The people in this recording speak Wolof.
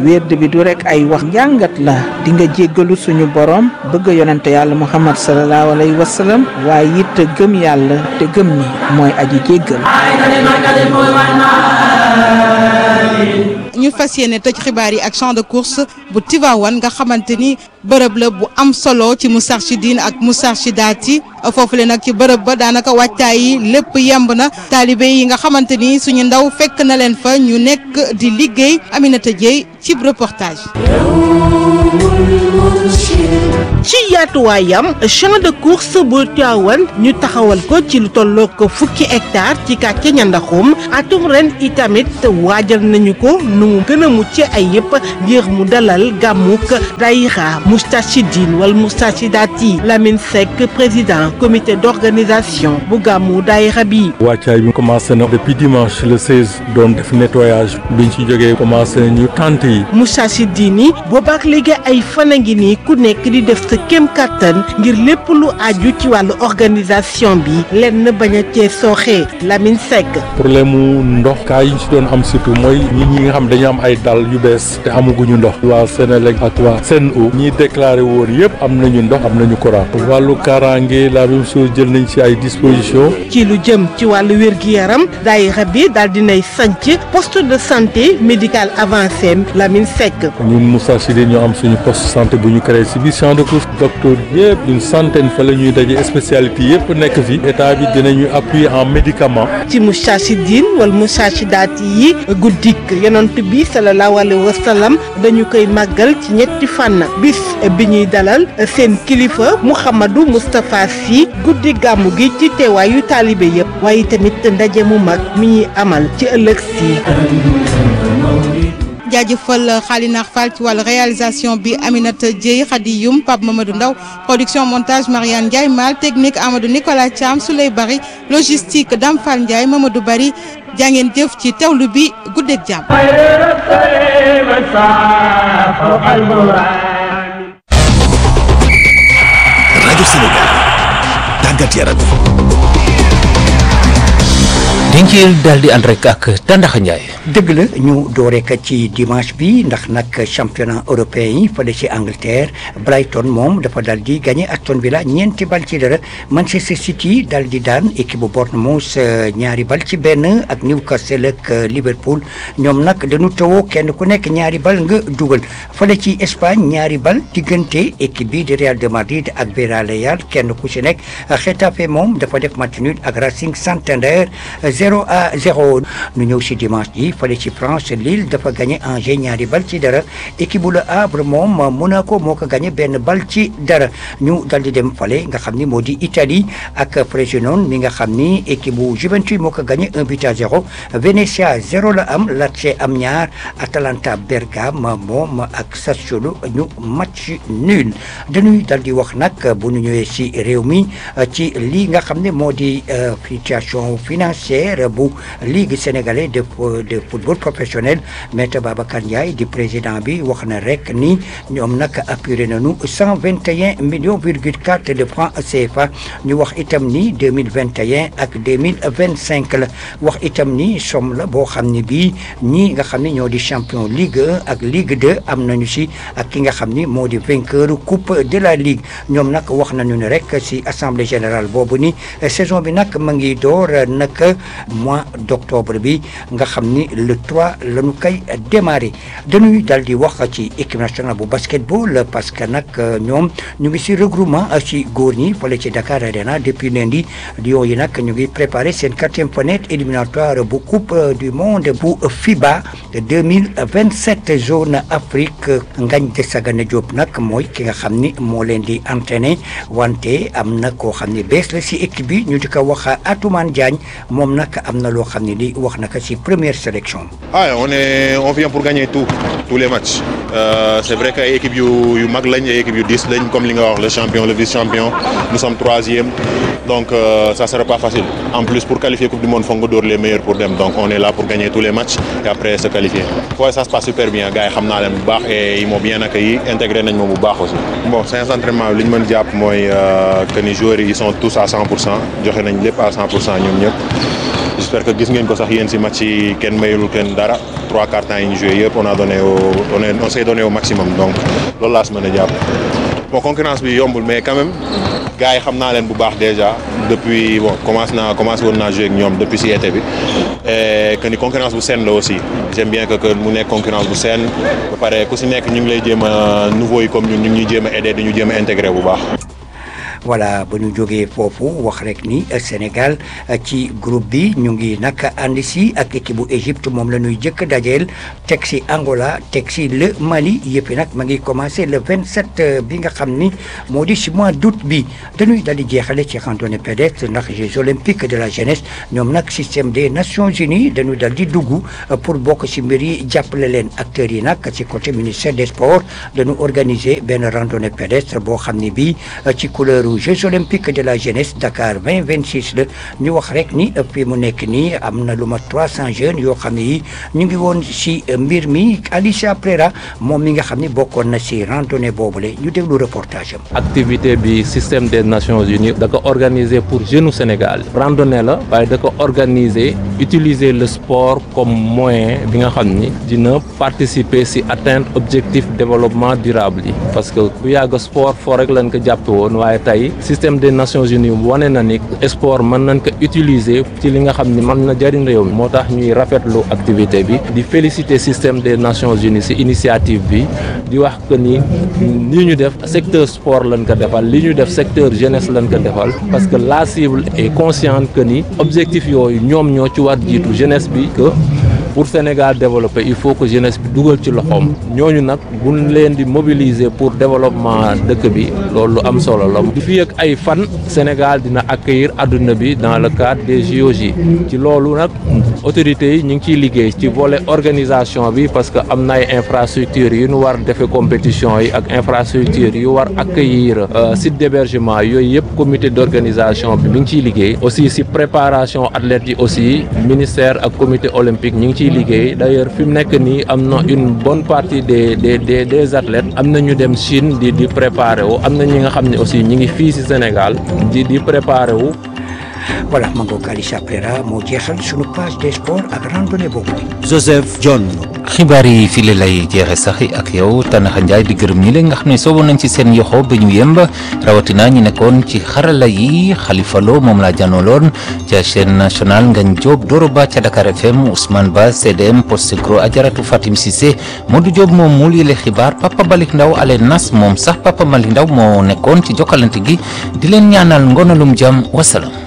wérd bi du rek ay wax njàngat la di nga jéggalu suñu borom bëgg yonente yàlla Muhammad sallallahu alayhi wa sallam waaye it gëm yàlla te gëm ni mooy aji jéggal. ñu fas yéene tëj xibaar yi ak champ de course bu Tivaouane nga xamante ni bërëb la bu am solo ci Moustarchidine ak Moustarchidaty yi foofu le nag ci bërëb ba daanaka wàccaay yi lépp yemb na taalibe yi nga xamante ni suñu ndaw fekk na leen fa ñu nekk di liggéey. Aminata Dieye ci reportage. ci yaatuwaayam champ de course bu Tivaouane ñu taxawal ko ci lu tolloog fukki hectare ci quartier Ñandaxum atum ren itamit waajal nañu ko nu mu gën a mucc ay yëpp ngir mu dalal gàmmuk daïra Moustarchidine wala Moustarchidaty Lamine Seck président comité d'organisation bu gàmmu daïra bi. wàccaay bi commencé na depuis dimanche le 16 doon def nettoyage biñ ci jógee commencé nañu tente yi. Moustarchidine yi boobaak léegi ay fan a ngi nii ku nekk di def sa kem kàttan ngir lépp lu aju ci wàllu organisation bi lenn bañ a cee sooxee Lamine Seck. problème mu ndox kaa yi ñu si doon am surtout mooy ñi nga xam dañu am ay dal yu bees te amaguñu ndox waa Senelec ak waa Sen'Eau ñi déclaré woon yëpp am nañu ndox am nañu courant wàllu kaaraange la même chose jël nañ ci ay dispositions. ci lu jëm ci wàllu wér-gi-yaram daayira bi daal dinay sanc poste de santé médical avancé Lamine Seck. ñun Moustarchidine ñoo am suñu poste santé bu ñu créé ci biir champ de course docteur yëpp une centaine fa la ñuy daje spécialité yëpp nekk fi état bi dinañu appuyer en médicament. ci Moustarchidine wala Moustarchidaty yi guddik yonent bi sallallahu alayhi wa sallam dañu koy màggal ci ñetti fànn bis bi ñuy dalal seen kilifa Mouhamadou Moustapha Sy guddi gàmmu gi ci teewaayu taalibe yëpp waaye tamit ndaje mu mag mi ñuy amal ci ëllëg si. jaajëfal Khalina Fall ci wàllu réalisation bi Aminata Dieye Khady Youm Pape Mamadou Ndaw production montage Mariane Ndiaye Mal technique Amadou Nicolas Thiam Souley Bari logistique Dame Fall Ndiaye Mamadou Bari jàngeen jëf ci teewlu bi guddeeg jàmm. rajo Sénégal tàggat yaram. dañ ci daal di ànd rek ak Tandaxa Ndiaye. dëgg la ñu dooree ko ci dimanche bi ndax nag championnat européen yi fële ci Angleterre Brighton moom dafa daal di gagné Aston Villa 4-0. Manchester City daal di daan équipe bu Bournemouth 2-1 ak Newcastle ak Liverpool ñoom nag dañu tawoo kenn ku nekk 2 bal nga dugal fële ci Espagne 2 bal diggante équipe bi di Real de Madrid ak Villarreal kenn ku ci nekk Getafe moom dafa def match nul ak Racing Santander 0-0. ñu ñëw ci dimanche ji fële ci France Lille dafa gagné Angers 2 bal ci dara équipe bu Le Havre moom Monaco moo ko gagné 1 bal ci dara ñu dal di dem fale nga xam ni moo di Italie ak Frosinone mi nga xam ni équipe bu Juventus moo ko gagné 1-0 Venezia 0 la am Lecce am 2 Atalanta Bergame moom ak Sassuolo ñu match nul dañuy dal di wax nag bu ñu ñëwee ci réew mi ci lii nga xam ne moo di situation financière bu Ligue sénégalaise de football professionnel Maître Babacar Ndiaye di président bi wax na rek ni ñoom nag apuré nañu 121,4 millions de francs CFA ñu wax itam ni 2021 ak 2025 la wax itam ni somme la boo xam ne bii ñii nga xam ne ñoo di champion Ligue 1 ak Ligue 2 am nañu si ak ki nga xam ni moo di vainqueur coupe de la Ligue ñoom nag wax nañu ne rek si assemblée générale boobu ni saison bi nag ma ngi door nag mois d'octobre bi nga xam ni le 3 la ñu koy démarré dañuy dal di wax ci équipe nationale bu basketball parce que nag ñoom ñu ngi si regroupement ci góor ñi fële ci Dakar Arena depuis lundi Lions yi nag ñu ngi préparé seen 4e fenêtre éliminatoire bu coupe du monde bu FIBA 2027 zone Afrique Ngagne Desagana Diop nag mooy ki nga xam ni moo leen di entraîné wante am na koo xam ni bees la si équipe bi ñu di ko wax Atoumane Diagne moom nag am na loo xam ne li wax na ko ci première sélection. on vient pour gagner tous les matchs c'est vrai que ay équipe yu mag lañ ay équipe yu 10 lañ comme li nga wax le champion le vice-champion nous sommes 3e donc ça sera pas facile en plus pour qualifier coupe du monde foog nga dóor les meilleurs pour dem donc on est là pour gagner tous les matchs et après se qualifier. Ouais, ça se passe super bien gars yi xam naa leen bu baax et ils m'ont bien accueilli intégré nañ ma bu baax aussi. bon séance d'entraînement li ñu mën jàpp mooy que ni joueurs yi ils sont tous à 100% joxe nañ lépp à 100% ñoom ñëpp. j'espère que gis ngeen ko sax yéen si match yi kenn mayul kenn dara 3 quarts temps yi ñu joué yëpp on s'est donné au maximum donc loolu laa si mën a jàpp. bon concurrence bi yombul mais quand même gars yi xam naa leen bu baax déjà depuis commencé woon naa jouer ak ñoom depuis si été bi et que ni concurrence bu saine la aussi j'aime bien que mu nekk concurrence bu saine ba pare ku si nekk ñu ngi lay jéem a nouveau yi comme ñun ñu ngi ñuy jéem a aider di ñu jéem a intégrer bu baax. voilà ba ñu jógee foofu wax rek ni Sénégal ci groupe bi ñu ngi nag ànd si ak équipe bu Égypte moom la ñuy jëkk dajeel teg si Angola teg si le Mali yëpp nag ma ngi commencé le 27 bi nga xam ni moo di si mois d'août bi dañuy dal di jeexale ci randonnée pédestre ndax Jeux olympiques de la jeunesse ñoom nag système des Nations Unies dañuy dal di dugg pour bokk si mbir yi jàppale leen acteurs yi nag ci côté ministère des sports dañu organiser benn randonnée pédestre boo xam ni bii ci couleur Jeux olympiques de la jeunesse Dakar 2026 la ñu wax rek ni fi mu nekk nii am na lu ma 300 jeunes yoo xam ne yi ñu ngi woon si mbir mi Alicia Prera moom mi nga xam ne bokkoon na si randonnée boobule ñu déglu reportage am. activité bi système des Nations Unies da ko organiser pour jeunes Sénégal randonnée la waaye da ko organiser utiliser le sport comme moyen bi nga xam ni dina participer si atteindre objectif développement durable yi parce que bu yàgg sport foo rek lañ ko jàppe woon waaye tey système des Nations Unies wane na ni sport mën nañ ko utiliser ci li nga xam ni mën na jëriñ réew mi moo tax ñuy rafetlu activité bi di féliciter système des Nations Unies ci initiative bi di wax que ni li ñu def secteur sport lañ ko defal li ñu def secteur jeunesse lañ ko defal parce que la cible est consciente que ni objectif yooyu ñoom ñoo ci war jiitu jeunesse bi que pour Sénégal développer il faut que jeunesse bi dugal ci loxoom ñooñu nag buñ leen di mobiliser pour développement dëkk bi loolu am solo la. fii ak ay fan Sénégal dina accueillir adduna bi dans le cadre des JOJ ci loolu nag autorités yi ñu ngi ciy liggéey ci volet organisation bi parce que am na ay infrastructures yu ñu war defee compétition yi ak infrastructures yu war accueillir site d'hébergement yooyu yëpp comité d'organisation bi mi ngi ciy liggéey aussi si préparation athlètes yi aussi ministère ak comité olympique ñu ngi ciy liggéey d'ailleurs fi mu nekk nii am na une bonne partie des athlètes am na ñu dem Chine di préparer wu am na ñi nga xam ne aussi ñi ngi fii ci Sénégal di préparer wu. voilà Mango Alicia Prera moo jeexal sunu page des sports ak randonnée boobu. Joseph John. xibaar yi fii la lay jeexe sax ak yow Tanaxa Njaay di gërëm ñi leen nga xam ne soobu nañ ci seen yoxo ba ñu yemb rawatina ñi nekkoon ci xarala yi Khalifa Lo moom laa janooloon ca chaîne nationale Ngagne Diop Doro Ba ca Dakar FM Ousmane Ba CDM Poste Gro Ajaratu Fatim Cissé Modou Diop moom muul yële xibaar Papa Malick Ndaw ale nas moom sax Papa Malick Ndaw moo nekkoon ci jokkalante gi di leen ñaanal ngonalum jàmm wasalaam.